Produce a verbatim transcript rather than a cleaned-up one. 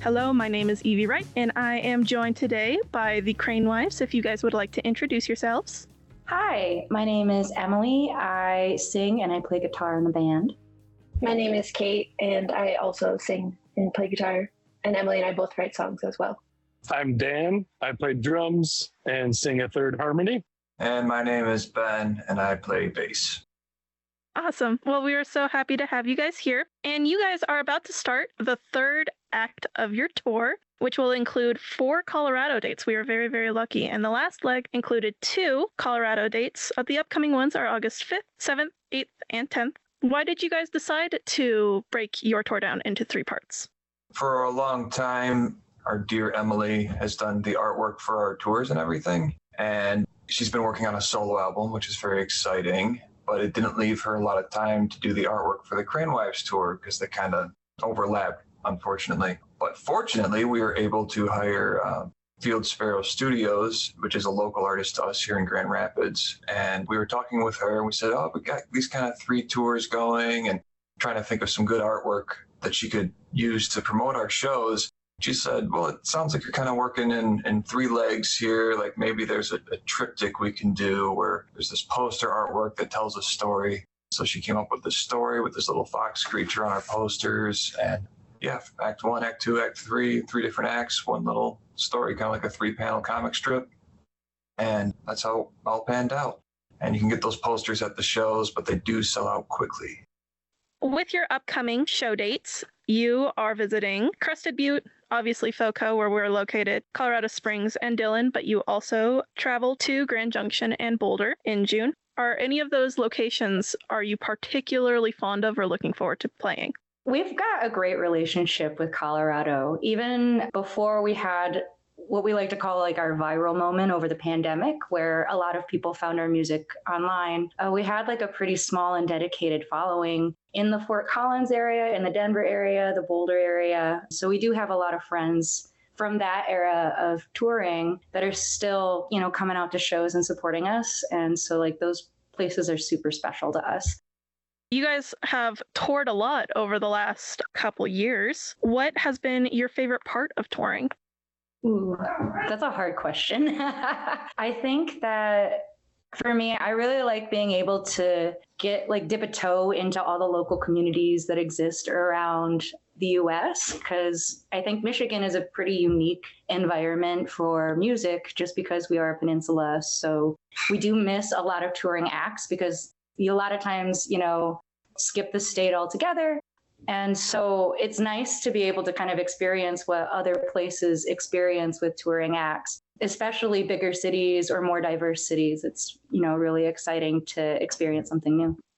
Hello, my name is Evie Wright, and I am joined today by the Crane Wives. If you guys would like to introduce yourselves. Hi, my name is Emily. I sing and I play guitar in the band. My name is Kate, and I also sing and play guitar. And Emily and I both write songs as well. I'm Dan. I play drums and sing a third harmony. And my name is Ben, and I play bass. Awesome. Well, we are so happy to have you guys here. And you guys are about to start the third act of your tour, which will include four Colorado dates. We are very, very lucky. And the last leg included two Colorado dates. Uh, the upcoming ones are August fifth, seventh, eighth, and tenth. Why did you guys decide to break your tour down into three parts? For a long time, our dear Emily has done the artwork for our tours and everything. And she's been working on a solo album, which is very exciting. But it didn't leave her a lot of time to do the artwork for the Crane Wives tour because they kind of overlapped, unfortunately. But fortunately, we were able to hire uh, Field Sparrow Studios, which is a local artist to us here in Grand Rapids. And we were talking with her and we said, oh, we got these kind of three tours going and trying to think of some good artwork that she could use to promote our shows. She said, well, it sounds like you're kind of working in, in three legs here. Like maybe there's a, a triptych we can do where there's this poster artwork that tells a story. So she came up with this story with this little fox creature on our posters. And yeah, act one, act two, act three, three different acts, one little story, kind of like a three panel comic strip. And that's how it all panned out. And you can get those posters at the shows, but they do sell out quickly. With your upcoming show dates, you are visiting Crested Butte, obviously FOCO, where we're located, Colorado Springs, and Dillon, but you also travel to Grand Junction and Boulder in June. Are any of those locations are you particularly fond of or looking forward to playing? We've got a great relationship with Colorado. Even before we had what we like to call like our viral moment over the pandemic, where a lot of people found our music online, uh, we had like a pretty small and dedicated following in the Fort Collins area, in the Denver area, the Boulder area. So we do have a lot of friends from that era of touring that are still, you know, coming out to shows and supporting us. And so like those places are super special to us. You guys have toured a lot over the last couple years. What has been your favorite part of touring? Ooh, that's a hard question. I think that for me, I really like being able to get like dip a toe into all the local communities that exist around the U S because I think Michigan is a pretty unique environment for music just because we are a peninsula. So we do miss a lot of touring acts because you a lot of times, you know, skip the state altogether. And so it's nice to be able to kind of experience what other places experience with touring acts, especially bigger cities or more diverse cities. It's, you know, really exciting to experience something new.